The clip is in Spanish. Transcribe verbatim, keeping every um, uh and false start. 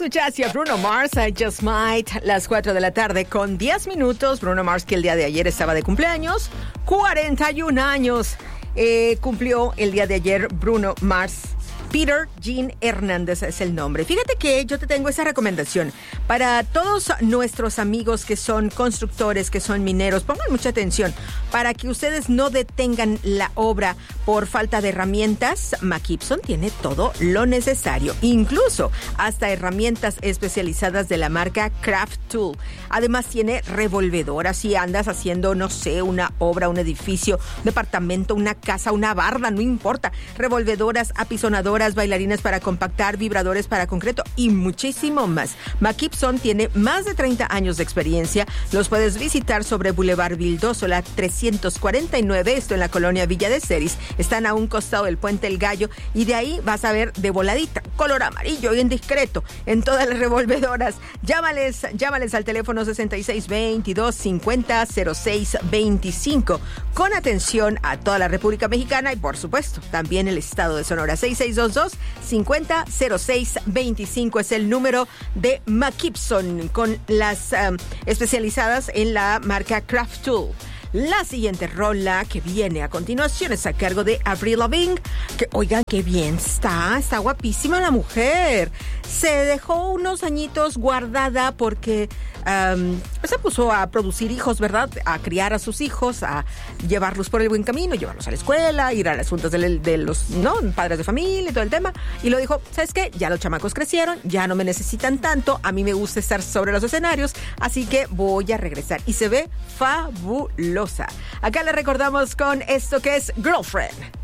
escuchaste a Bruno Mars, I Just Might, las cuatro de la tarde con diez minutos. Bruno Mars, que el día de ayer estaba de cumpleaños, cuarenta y un años. Eh, cumplió el día de ayer Bruno Mars. Peter Jean Hernández es el nombre. Fíjate que yo te tengo esa recomendación para todos nuestros amigos que son constructores, que son mineros. Pongan mucha atención para que ustedes no detengan la obra por falta de herramientas. McKibson tiene todo lo necesario, incluso hasta herramientas especializadas de la marca Craft Tool. Además tiene revolvedoras si andas haciendo, no sé, una obra, un edificio, un departamento, una casa, una barda, no importa. Revolvedoras, apisonadoras, bailarinas para compactar, vibradores para concreto y muchísimo más. McKibson tiene más de treinta años de experiencia. Los puedes visitar sobre Boulevard Vildósola trescientos cuarenta y nueve, esto en la colonia Villa de Ceris. Están a un costado del Puente El Gallo y de ahí vas a ver de voladita, color amarillo bien discreto en todas las revolvedoras. Llámales, llámales al teléfono sesenta y seis veintidós cincuenta cero seis veinticinco con atención a toda la República Mexicana y por supuesto también el estado de Sonora. Seis seis dos dos cincuenta cero seis veinticinco es el número de McKibson con las um, especializadas en la marca Craft Tool. La siguiente rola que viene a continuación es a cargo de Avril Lavigne, que oigan qué bien está, está guapísima la mujer. Se dejó unos añitos guardada porque um, se puso a producir hijos, ¿verdad? A criar a sus hijos, a llevarlos por el buen camino, llevarlos a la escuela, ir a las juntas de, de los ¿no? padres de familia y todo el tema. Y lo dijo, ¿sabes qué? Ya los chamacos crecieron, ya no me necesitan tanto, a mí me gusta estar sobre los escenarios, así que voy a regresar. Y se ve fabuloso. Acá le recordamos con esto que es Girlfriend.